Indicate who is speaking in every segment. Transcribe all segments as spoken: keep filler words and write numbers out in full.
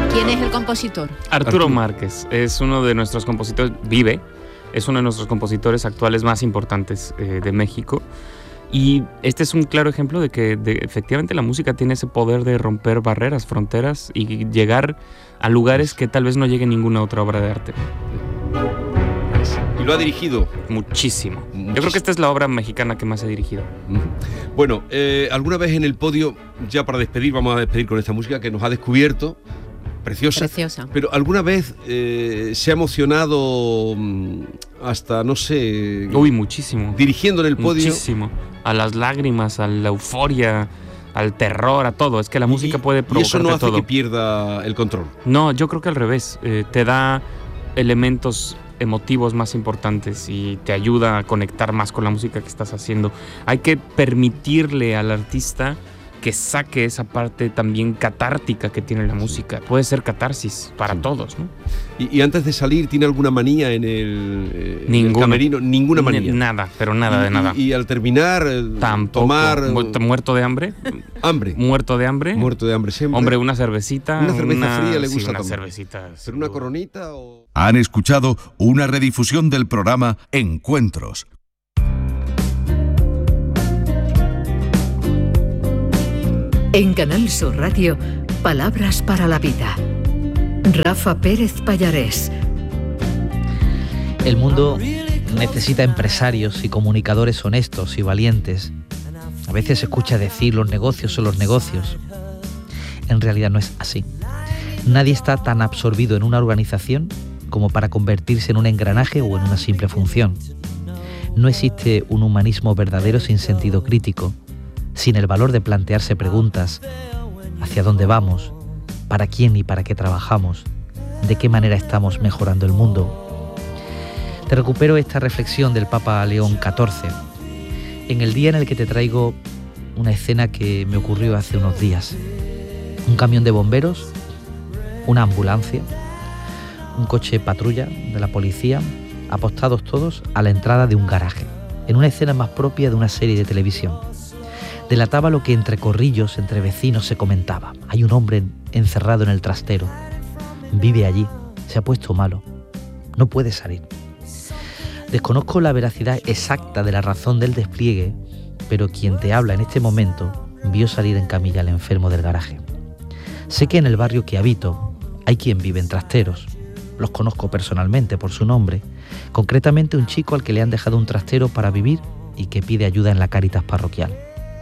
Speaker 1: ¿Quién es el compositor?
Speaker 2: Arturo, Arturo Márquez es uno de nuestros compositores, vive, es uno de nuestros compositores actuales más importantes eh, de México. Y este es un claro ejemplo de que de, efectivamente la música tiene ese poder de romper barreras, fronteras y llegar a lugares que tal vez no llegue ninguna otra obra de arte.
Speaker 3: ¿Y lo ha dirigido?
Speaker 2: Muchísimo. Muchísimo. Yo creo que esta es la obra mexicana que más he dirigido.
Speaker 3: Bueno, eh, alguna vez en el podio, ya para despedir, vamos a despedir con esta música que nos ha descubierto. Preciosa.
Speaker 1: Preciosa.
Speaker 3: Pero alguna vez eh, se ha emocionado hasta, no sé...
Speaker 2: Uy, muchísimo.
Speaker 3: Dirigiendo en el podio.
Speaker 2: Muchísimo. A las lágrimas, a la euforia, al terror, a todo. Es que la música y, puede provocarte todo.
Speaker 3: ¿Y eso no hace
Speaker 2: todo.
Speaker 3: que pierda el control?
Speaker 2: No, yo creo que al revés. Eh, te da elementos emotivos más importantes y te ayuda a conectar más con la música que estás haciendo. Hay que permitirle al artista que saque esa parte también catártica que tiene la música. Puede ser catarsis para sí. todos, ¿no?
Speaker 3: Y, y antes de salir, ¿tiene alguna manía en el, eh, en el camerino? Ninguna manía.
Speaker 2: N- nada, pero nada
Speaker 3: y,
Speaker 2: de nada.
Speaker 3: Y, y al terminar,
Speaker 2: Tampoco.
Speaker 3: tomar...
Speaker 2: ¿Muerto de hambre?
Speaker 3: ¿Hambre?
Speaker 2: Muerto de hambre.
Speaker 3: Muerto de hambre siempre.
Speaker 2: Hombre, una cervecita.
Speaker 3: Una cerveza
Speaker 2: una,
Speaker 3: fría le gusta
Speaker 2: sí, una
Speaker 3: tomar.
Speaker 2: cervecita.
Speaker 3: ¿Pero una coronita o...?
Speaker 4: Han escuchado una redifusión del programa Encuentros.
Speaker 5: En Canal Sur Radio, Palabras para la Vida. Rafa Pérez Pallarés.
Speaker 6: El mundo necesita empresarios y comunicadores honestos y valientes. A veces se escucha decir los negocios son los negocios. En realidad no es así. Nadie está tan absorbido en una organización como para convertirse en un engranaje o en una simple función. No existe un humanismo verdadero sin sentido crítico, sin el valor de plantearse preguntas: ¿hacia dónde vamos? ¿Para quién y para qué trabajamos? ¿De qué manera estamos mejorando el mundo? Te recupero esta reflexión del Papa León catorce, en el día en el que te traigo una escena que me ocurrió hace unos días. Un camión de bomberos, una ambulancia, un coche patrulla de la policía, apostados todos a la entrada de un garaje, en una escena más propia de una serie de televisión. Delataba lo que entre corrillos, entre vecinos se comentaba. Hay un hombre encerrado en el trastero. Vive allí, se ha puesto malo. No puede salir. Desconozco la veracidad exacta de la razón del despliegue, pero quien te habla en este momento vio salir en camilla al enfermo del garaje. Sé que en el barrio que habito hay quien vive en trasteros. Los conozco personalmente por su nombre. Concretamente un chico al que le han dejado un trastero para vivir y que pide ayuda en la Cáritas parroquial.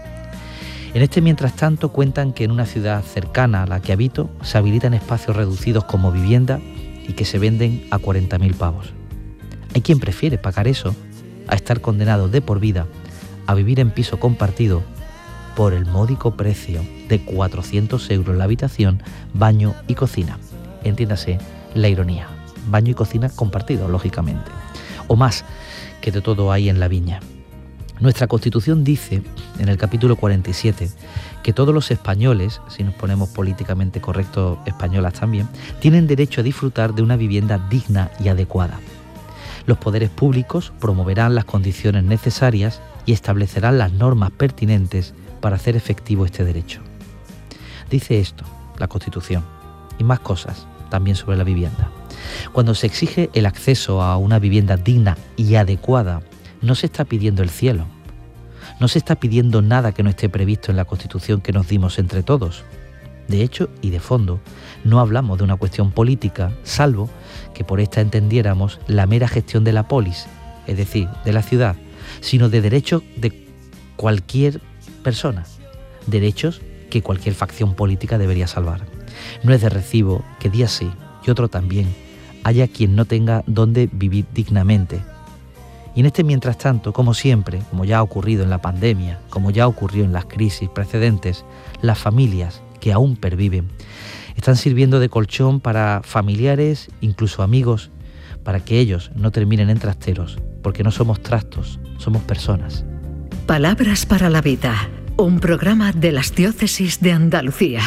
Speaker 6: En este mientras tanto cuentan que en una ciudad cercana a la que habito se habilitan espacios reducidos como vivienda y que se venden a cuarenta mil pavos. Hay quien prefiere pagar eso a estar condenado de por vida a vivir en piso compartido por el módico precio de cuatrocientos euros la habitación, baño y cocina. Entiéndase la ironía. Baño y cocina compartidos, lógicamente. O más, que de todo hay en la viña. Nuestra Constitución dice, en el capítulo cuarenta y siete, que todos los españoles, si nos ponemos políticamente correctos españolas también, tienen derecho a disfrutar de una vivienda digna y adecuada. Los poderes públicos promoverán las condiciones necesarias y establecerán las normas pertinentes para hacer efectivo este derecho. Dice esto, la Constitución, y más cosas también sobre la vivienda. Cuando se exige el acceso a una vivienda digna y adecuada, no se está pidiendo el cielo. No se está pidiendo nada que no esté previsto en la Constitución que nos dimos entre todos. De hecho y de fondo, no hablamos de una cuestión política, salvo que por esta entendiéramos la mera gestión de la polis, es decir, de la ciudad, sino de derechos de cualquier persona, derechos que cualquier facción política debería salvar. No es de recibo que día sí y otro también haya quien no tenga dónde vivir dignamente. Y en este mientras tanto, como siempre, como ya ha ocurrido en la pandemia, como ya ocurrió en las crisis precedentes, las familias que aún perviven están sirviendo de colchón para familiares, incluso amigos, para que ellos no terminen en trasteros, porque no somos trastos, somos personas.
Speaker 5: Palabras para la Vida, un programa de las diócesis de Andalucía.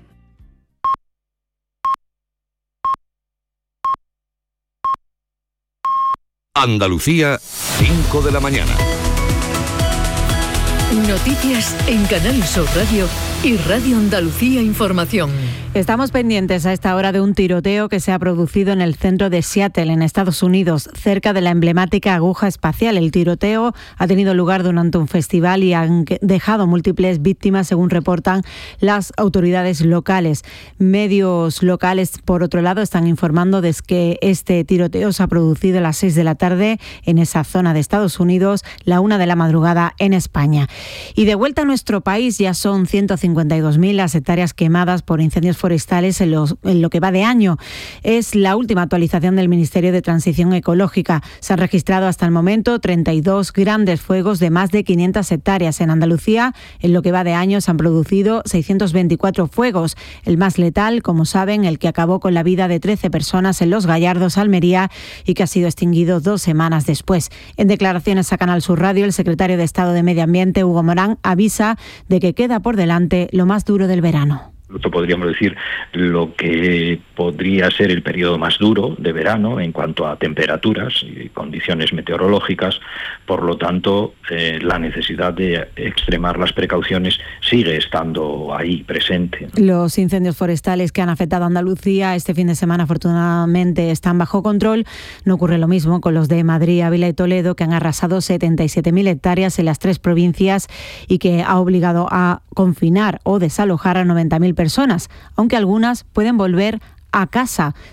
Speaker 4: Andalucía, cinco de la mañana.
Speaker 5: Noticias en Canal Sur Radio y Radio Andalucía Información.
Speaker 1: Estamos pendientes a esta hora de un tiroteo que se ha producido en el centro de Seattle, en Estados Unidos, cerca de la emblemática aguja espacial. El tiroteo ha tenido lugar durante un festival y han dejado múltiples víctimas, según reportan las autoridades locales. Medios locales, por otro lado, están informando de que este tiroteo se ha producido a las seis de la tarde en esa zona de Estados Unidos, la una de la madrugada en España. Y de vuelta a nuestro país, ya son ciento cincuenta y dos mil las hectáreas quemadas por incendios forestales en, los, en lo que va de año. Es la última actualización del Ministerio de Transición Ecológica. Se han registrado hasta el momento treinta y dos grandes fuegos de más de quinientas hectáreas. En Andalucía, en lo que va de año, se han producido seiscientos veinticuatro fuegos. El más letal, como saben, el que acabó con la vida de trece personas en Los Gallardos, Almería, y que ha sido extinguido dos semanas después. En declaraciones a Canal Sur Radio, el secretario de Estado de Medio Ambiente, Hugo Morán, avisa de que queda por delante lo más duro del verano.
Speaker 7: Esto podríamos decir lo que podría ser el periodo más duro de verano en cuanto a temperaturas y condiciones meteorológicas. Por lo tanto, eh, la necesidad de extremar las precauciones sigue estando ahí presente.
Speaker 1: Los incendios forestales que han afectado a Andalucía este fin de semana, afortunadamente, están bajo control. No ocurre lo mismo con los de Madrid, Ávila y Toledo, que han arrasado setenta y siete mil hectáreas en las tres provincias y que ha obligado a confinar o desalojar a noventa mil personas, aunque algunas pueden volver a casa.